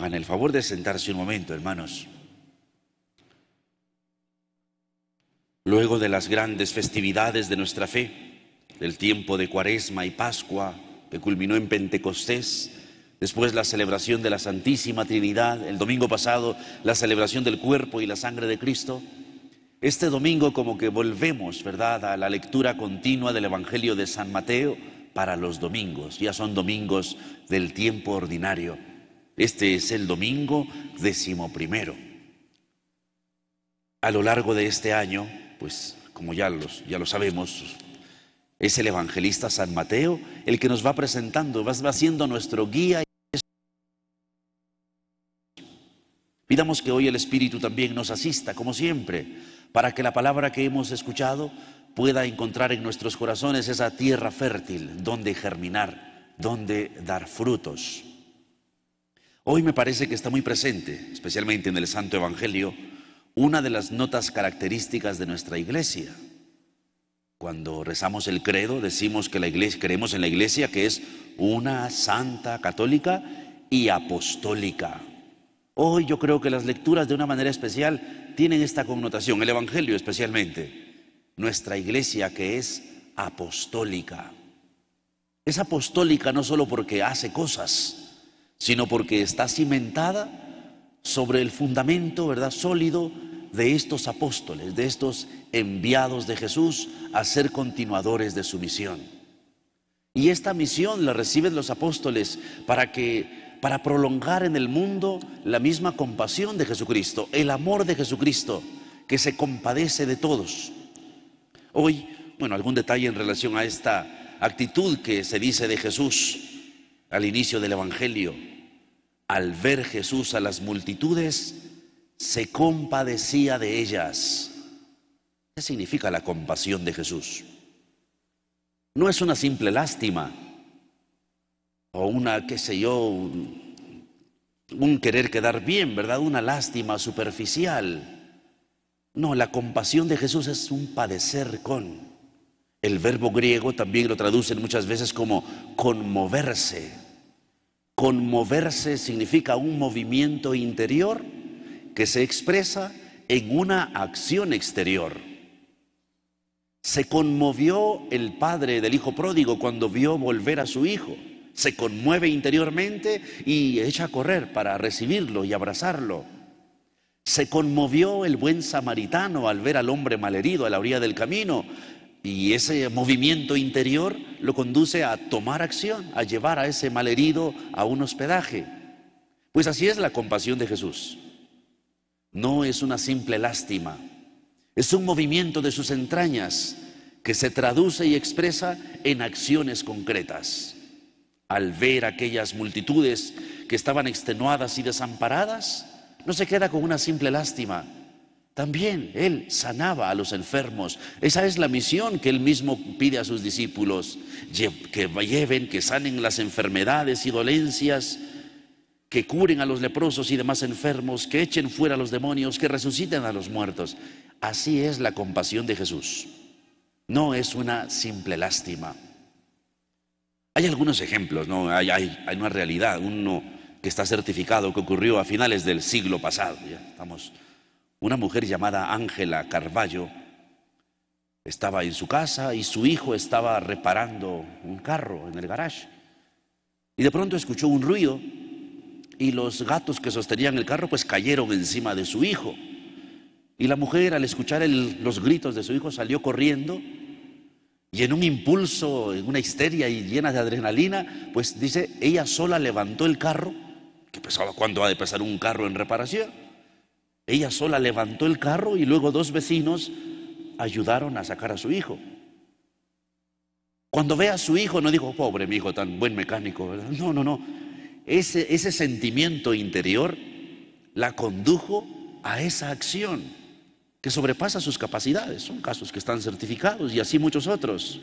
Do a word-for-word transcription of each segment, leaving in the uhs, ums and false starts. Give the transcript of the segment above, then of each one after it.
Hagan el favor de sentarse un momento, hermanos. Luego de las grandes festividades de nuestra fe, del tiempo de Cuaresma y Pascua, que culminó en Pentecostés, después la celebración de la Santísima Trinidad, el domingo pasado la celebración del cuerpo y la sangre de Cristo, este domingo como que volvemos, ¿verdad?, a la lectura continua del Evangelio de San Mateo para los domingos. Ya son domingos del tiempo ordinario. Este es el domingo decimoprimero. A lo largo de este año, pues como ya, los, ya lo sabemos, es el evangelista San Mateo el que nos va presentando, va, va siendo nuestro guía. Pidamos que hoy el Espíritu también nos asista, como siempre, para que la palabra que hemos escuchado pueda encontrar en nuestros corazones esa tierra fértil donde germinar, donde dar frutos. Hoy me parece que está muy presente, especialmente en el Santo Evangelio, una de las notas características de nuestra iglesia. Cuando rezamos el credo, decimos que la iglesia, creemos en la iglesia que es una santa, católica y apostólica. Hoy yo creo que las lecturas de una manera especial tienen esta connotación, el Evangelio especialmente. Nuestra iglesia que es apostólica. Es apostólica no solo porque hace cosas, sino porque está cimentada sobre el fundamento, ¿verdad?, sólido de estos apóstoles, de estos enviados de Jesús a ser continuadores de su misión. Y esta misión la reciben los apóstoles para que, para prolongar en el mundo la misma compasión de Jesucristo, el amor de Jesucristo, que se compadece de todos. Hoy, bueno, algún detalle en relación a esta actitud que se dice de Jesús al inicio del Evangelio. Al ver Jesús a las multitudes, se compadecía de ellas. ¿Qué significa la compasión de Jesús? No es una simple lástima o una, qué sé yo, un, un querer quedar bien, ¿verdad? Una lástima superficial. No, la compasión de Jesús es un padecer con. El verbo griego también lo traducen muchas veces como conmoverse. Conmoverse significa un movimiento interior que se expresa en una acción exterior. Se conmovió el padre del hijo pródigo cuando vio volver a su hijo. Se conmueve interiormente y echa a correr para recibirlo y abrazarlo. Se conmovió el buen samaritano al ver al hombre malherido a la orilla del camino. Y ese movimiento interior lo conduce a tomar acción, a llevar a ese malherido a un hospedaje. Pues así es la compasión de Jesús. No es una simple lástima, es un movimiento de sus entrañas que se traduce y expresa en acciones concretas. Al ver aquellas multitudes que estaban extenuadas y desamparadas, no se queda con una simple lástima. También Él sanaba a los enfermos. Esa es la misión que Él mismo pide a sus discípulos, que lleven, que sanen las enfermedades y dolencias, que curen a los leprosos y demás enfermos, que echen fuera a los demonios, que resuciten a los muertos. Así es la compasión de Jesús. No es una simple lástima. Hay algunos ejemplos, ¿no? Hay, hay, hay una realidad, uno que está certificado que ocurrió a finales del siglo pasado. Ya estamos... Una mujer llamada Ángela Carballo estaba en su casa y su hijo estaba reparando un carro en el garage. Y de pronto escuchó un ruido y los gatos que sostenían el carro pues cayeron encima de su hijo. Y la mujer, al escuchar el, los gritos de su hijo, salió corriendo y en un impulso, en una histeria y llena de adrenalina, pues dice, ella sola levantó el carro, que pesaba, ¿cuánto ha de pesar un carro en reparación? Ella sola levantó el carro y luego dos vecinos ayudaron a sacar a su hijo. Cuando ve a su hijo no dijo, pobre mi hijo, tan buen mecánico, ¿verdad? No, no, no. Ese, ese sentimiento interior la condujo a esa acción que sobrepasa sus capacidades. Son casos que están certificados y así muchos otros.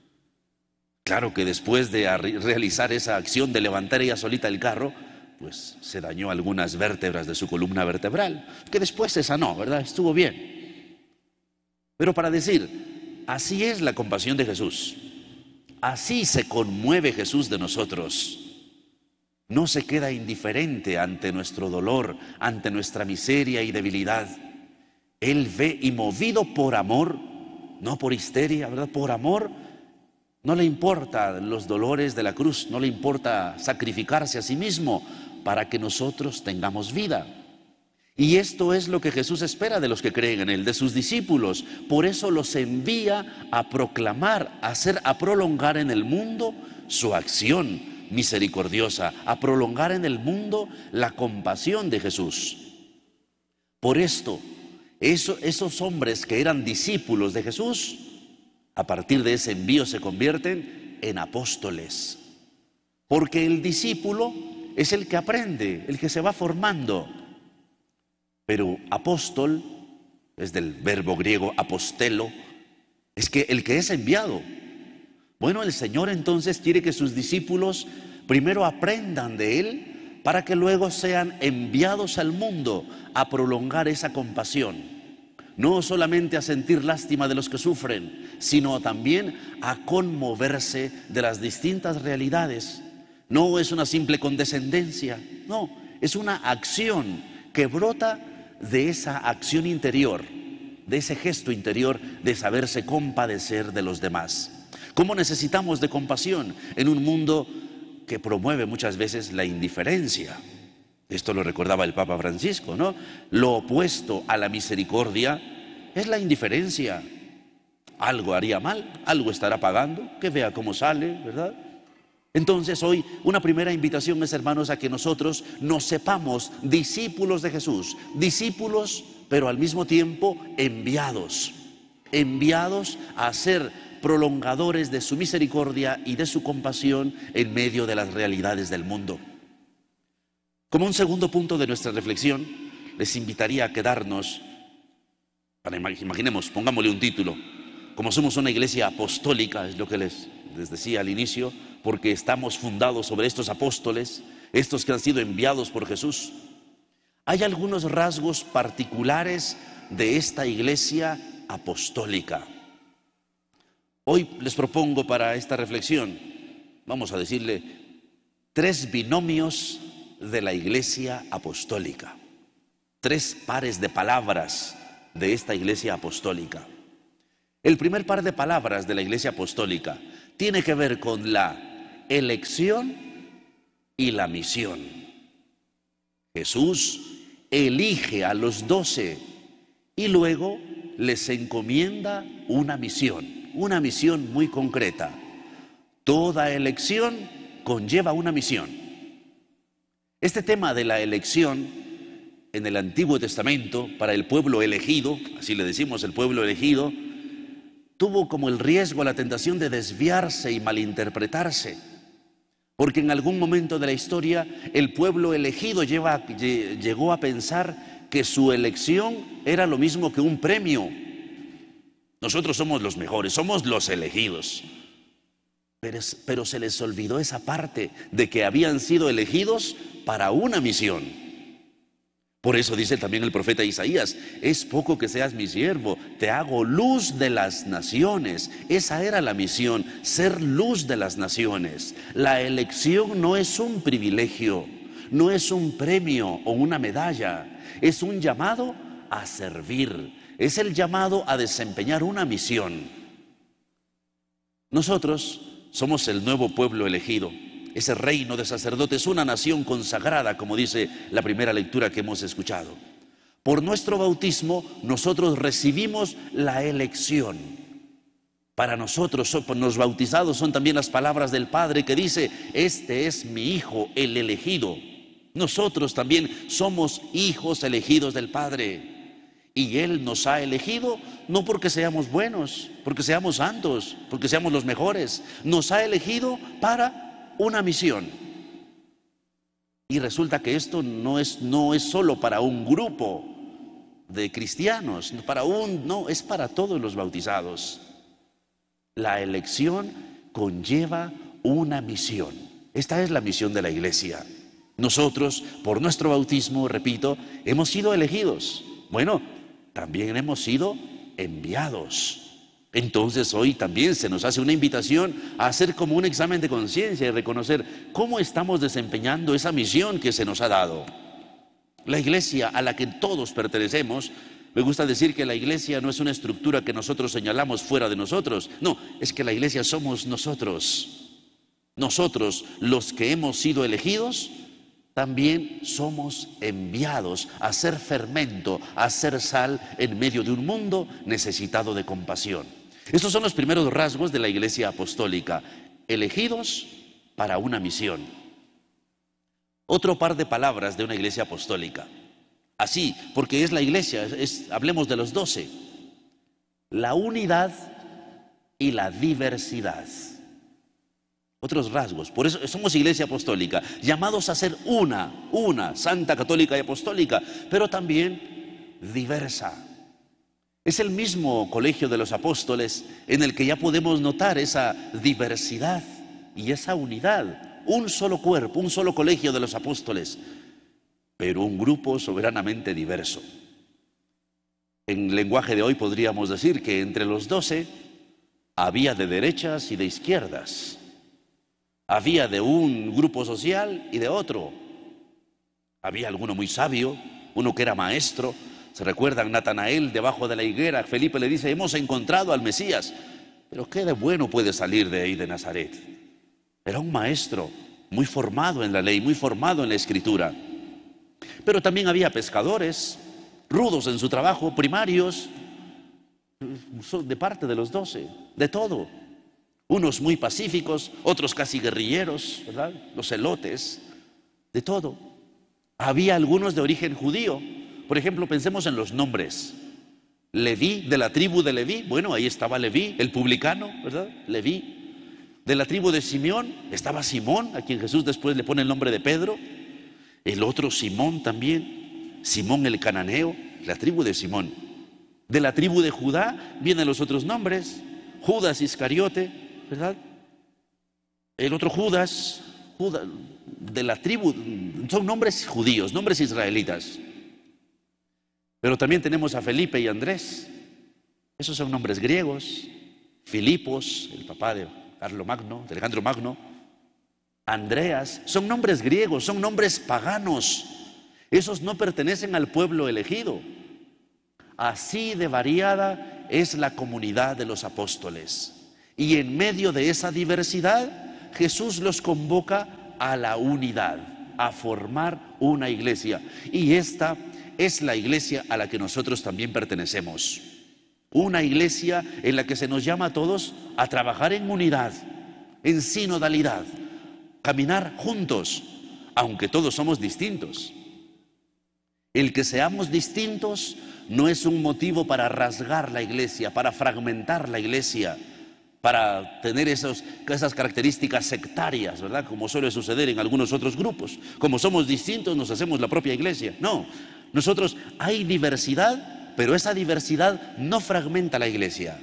Claro que después de realizar esa acción de levantar ella solita el carro, pues se dañó algunas vértebras de su columna vertebral, que después se sanó, ¿verdad? Estuvo bien. Pero para decir, así es la compasión de Jesús. Así se conmueve Jesús de nosotros. no se queda indiferente ante nuestro dolor, ante nuestra miseria y debilidad. Él ve y movido por amor, no por histeria, ¿verdad? Por amor, no le importa los dolores de la cruz, no le importa sacrificarse a sí mismo para que nosotros tengamos vida. Y esto es lo que Jesús espera de los que creen en Él, de sus discípulos. Por eso los envía a proclamar, a hacer, a prolongar en el mundo su acción misericordiosa, a prolongar en el mundo la compasión de Jesús. Por esto, eso, esos hombres que eran discípulos de Jesús, a partir de ese envío se convierten en apóstoles. Porque el discípulo es el que aprende, el que se va formando. Pero apóstol es del verbo griego apostelo, es que el que es enviado. Bueno, el Señor entonces quiere que sus discípulos primero aprendan de Él para que luego sean enviados al mundo a prolongar esa compasión. No solamente a sentir lástima de los que sufren, sino también a conmoverse de las distintas realidades. No es una simple condescendencia, no, es una acción que brota de esa acción interior, de ese gesto interior de saberse compadecer de los demás. ¿Cómo necesitamos de compasión en un mundo que promueve muchas veces la indiferencia? Esto lo recordaba el Papa Francisco, ¿no? Lo opuesto a la misericordia es la indiferencia. Algo haría mal, algo estará pagando, que vea cómo sale, ¿verdad? Entonces hoy una primera invitación es, hermanos, a que nosotros nos sepamos discípulos de Jesús, discípulos pero al mismo tiempo enviados, enviados a ser prolongadores de su misericordia y de su compasión en medio de las realidades del mundo. Como un segundo punto de nuestra reflexión, les invitaría a quedarnos, para, imaginemos, pongámosle un título, como somos una iglesia apostólica, es lo que les, les decía al inicio, porque estamos fundados sobre estos apóstoles, estos que han sido enviados por Jesús. Hay algunos rasgos particulares de esta iglesia apostólica. Hoy les propongo para esta reflexión, vamos a decirle, tres binomios de la iglesia apostólica, tres pares de palabras de esta iglesia apostólica. El primer par de palabras de la iglesia apostólica tiene que ver con la elección y la misión. Jesús elige a los doce y luego les encomienda una misión, una misión muy concreta. Toda elección conlleva una misión. Este tema de la elección en el Antiguo Testamento para el pueblo elegido, así le decimos, el pueblo elegido, tuvo como el riesgo, la tentación de desviarse y malinterpretarse, porque en algún momento de la historia el pueblo elegido lleva, llegó a pensar que su elección era lo mismo que un premio. Nosotros somos los mejores, somos los elegidos, pero, pero se les olvidó esa parte de que habían sido elegidos para una misión. Por eso dice también el profeta Isaías, es poco que seas mi siervo, te hago luz de las naciones. Esa era la misión, ser luz de las naciones. La elección no es un privilegio, no es un premio o una medalla, es un llamado a servir, es el llamado a desempeñar una misión. Nosotros somos el nuevo pueblo elegido. Ese reino de sacerdotes, una nación consagrada, como dice la primera lectura que hemos escuchado. Por nuestro bautismo, nosotros recibimos la elección. Para nosotros, los bautizados, son también las palabras del Padre que dice, este es mi Hijo, el elegido. Nosotros también somos hijos elegidos del Padre. Y Él nos ha elegido no porque seamos buenos, porque seamos santos, porque seamos los mejores. Nos ha elegido para una misión. Y resulta que esto no es, no es solo para un grupo de cristianos, para un, no, es para todos los bautizados. La elección conlleva una misión. Esta es la misión de la iglesia. Nosotros, por nuestro bautismo, repito, hemos sido elegidos. Bueno, también hemos sido enviados. Entonces hoy también se nos hace una invitación a hacer como un examen de conciencia y reconocer cómo estamos desempeñando esa misión que se nos ha dado. La iglesia a la que todos pertenecemos, me gusta decir que la iglesia no es una estructura que nosotros señalamos fuera de nosotros. No, es que la iglesia somos nosotros. Nosotros, los que hemos sido elegidos, también somos enviados a ser fermento, a ser sal en medio de un mundo necesitado de compasión. Estos son los primeros rasgos de la iglesia apostólica, elegidos para una misión. Otro par de palabras de una iglesia apostólica. Así, porque es la iglesia, es, hablemos de los doce. La unidad y la diversidad. Otros rasgos. Por eso somos iglesia apostólica, llamados a ser una, una, santa, católica y apostólica, pero también diversa. Es el mismo colegio de los apóstoles en el que ya podemos notar esa diversidad y esa unidad. Un solo cuerpo, un solo colegio de los apóstoles, pero un grupo soberanamente diverso. En lenguaje de hoy podríamos decir que entre los doce había de derechas y de izquierdas. Había de un grupo social y de otro. Había alguno muy sabio, uno que era maestro. ¿Se recuerdan? Natanael debajo de la higuera, Felipe le dice, hemos encontrado al Mesías. Pero ¿qué de bueno puede salir de ahí de Nazaret? Era un maestro muy formado en la ley, muy formado en la escritura. Pero también había pescadores, rudos en su trabajo, primarios, de parte de los doce, de todo. Unos muy pacíficos, otros casi guerrilleros, ¿verdad? Los celotes, de todo. Había algunos de origen judío. Por ejemplo, pensemos en los nombres. Leví, de la tribu de Leví, bueno, ahí estaba Leví, el publicano, ¿verdad? Leví. De la tribu de Simeón estaba Simón, a quien Jesús después le pone el nombre de Pedro. El otro Simón también, Simón el cananeo, la tribu de Simón. De la tribu de Judá vienen los otros nombres, Judas Iscariote, ¿verdad? El otro Judas, Judas, de la tribu, son nombres judíos, nombres israelitas. Pero también tenemos a Felipe y Andrés, esos son nombres griegos. Filipos, el papá de Carlomagno, de Alejandro Magno. Andreas, son nombres griegos, son nombres paganos. Esos no pertenecen al pueblo elegido. Así de variada es la comunidad de los apóstoles. Y en medio de esa diversidad, Jesús los convoca a la unidad, a formar una iglesia. Y esta es la iglesia a la que nosotros también pertenecemos. Una iglesia en la que se nos llama a todos a trabajar en unidad, en sinodalidad, caminar juntos, aunque todos somos distintos. El que seamos distintos no es un motivo para rasgar la iglesia, para fragmentar la iglesia, para tener esos, esas características sectarias, ¿verdad? Como suele suceder en algunos otros grupos. Como somos distintos, nos hacemos la propia iglesia. No, nosotros hay diversidad, pero esa diversidad no fragmenta la iglesia.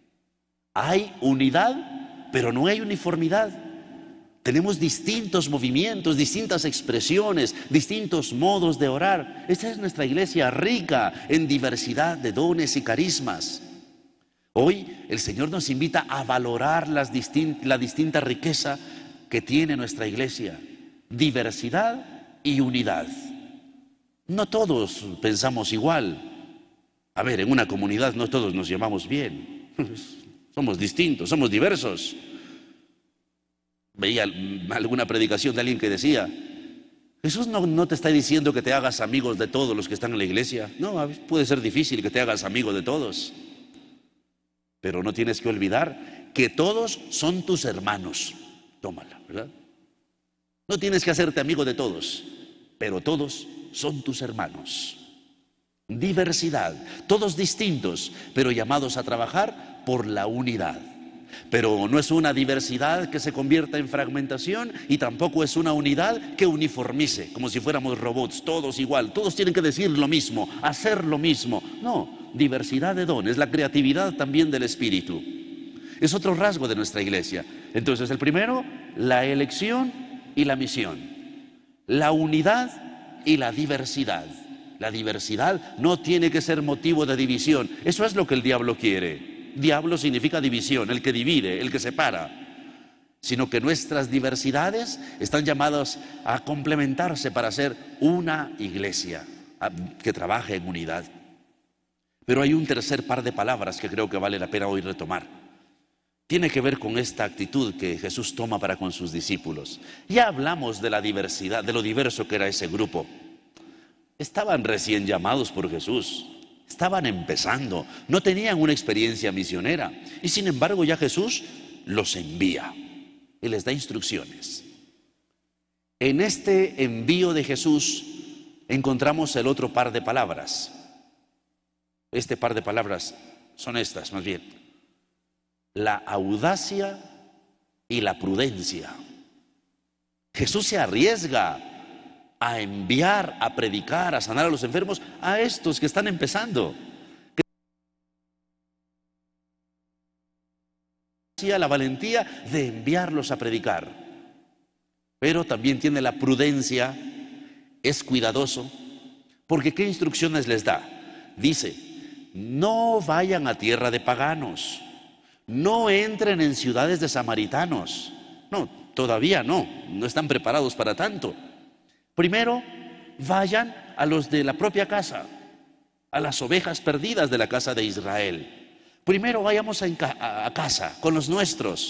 Hay unidad, pero no hay uniformidad. Tenemos distintos movimientos, distintas expresiones, distintos modos de orar. Esta es nuestra iglesia rica en diversidad de dones y carismas. Hoy el Señor nos invita a valorar las distin- la distinta riqueza que tiene nuestra iglesia. Diversidad y unidad. No todos pensamos igual. A ver, en una comunidad no todos nos llevamos bien. Somos distintos, somos diversos. Veía alguna predicación de alguien que decía, Jesús no, no te está diciendo que te hagas amigos de todos los que están en la iglesia. No, puede ser difícil que te hagas amigo de todos. Pero no tienes que olvidar que todos son tus hermanos. Tómala, ¿verdad? No tienes que hacerte amigo de todos, pero todos son tus hermanos. Diversidad, todos distintos, pero llamados a trabajar por la unidad. Pero no es una diversidad que se convierta en fragmentación y tampoco es una unidad que uniformice, como si fuéramos robots, todos igual, todos tienen que decir lo mismo, hacer lo mismo. No, diversidad de dones, la creatividad también del Espíritu. Es otro rasgo de nuestra iglesia. Entonces, el primero, la elección y la misión. La unidad y la diversidad. La diversidad no tiene que ser motivo de división. Eso es lo que el diablo quiere. diablo significa división, el que divide, el que separa, sino que nuestras diversidades están llamadas a complementarse para ser una iglesia que trabaje en unidad. Pero hay un tercer par de palabras que creo que vale la pena hoy retomar. Tiene que ver con esta actitud que Jesús toma para con sus discípulos. Ya hablamos de la diversidad, de lo diverso que era ese grupo. Estaban recién llamados por Jesús, estaban empezando, no tenían una experiencia misionera, y sin embargo ya Jesús los envía y les da instrucciones. En este envío de Jesús encontramos el otro par de palabras. Este par de palabras son estas, más bien: la audacia y la prudencia. Jesús se arriesga a enviar, a predicar, a sanar a los enfermos, a estos que están empezando. La valentía de enviarlos a predicar, pero también tiene la prudencia, es cuidadoso, porque ¿qué instrucciones les da? Dice: no vayan a tierra de paganos, no entren en ciudades de samaritanos. No, todavía no, no están preparados para tanto. Primero, vayan a los de la propia casa, a las ovejas perdidas de la casa de Israel. Primero vayamos a, a casa con los nuestros.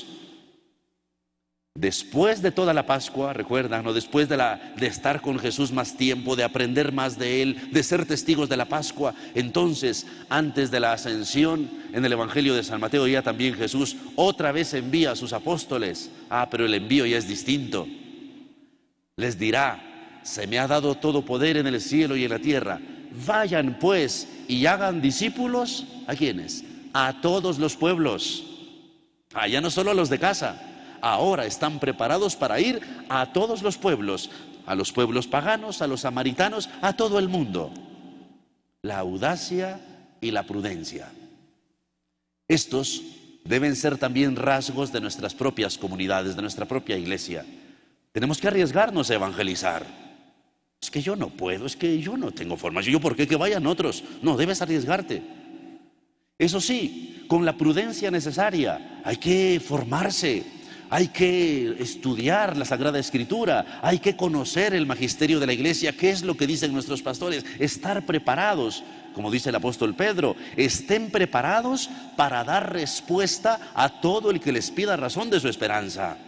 Después de toda la Pascua, recuerdan, ¿no? Después de, la, de estar con Jesús más tiempo, de aprender más de Él, de ser testigos de la Pascua, entonces, antes de la ascensión, en el Evangelio de San Mateo, ya también Jesús otra vez envía a sus apóstoles. Ah, pero el envío ya es distinto. Les dirá: se me ha dado todo poder en el cielo y en la tierra. Vayan pues y hagan discípulos, ¿a quiénes? A todos los pueblos. Ah, ya no solo a los de casa. Ahora están preparados para ir a todos los pueblos, a los pueblos paganos, a los samaritanos, a todo el mundo. La audacia y la prudencia. Estos deben ser también rasgos de nuestras propias comunidades, de nuestra propia iglesia. Tenemos que arriesgarnos a evangelizar. Es que yo no puedo, es que yo no tengo formación. ¿Yo por qué? Que vayan otros. No, debes arriesgarte. Eso sí, con la prudencia necesaria. Hay que formarse, hay que estudiar la Sagrada Escritura, hay que conocer el magisterio de la iglesia. ¿Qué es lo que dicen nuestros pastores? Estar preparados, como dice el apóstol Pedro: estén preparados para dar respuesta a todo el que les pida razón de su esperanza.